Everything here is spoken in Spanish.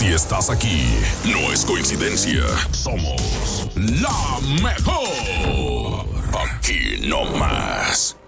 Si estás aquí, no es coincidencia. Somos la mejor. Aquí no más.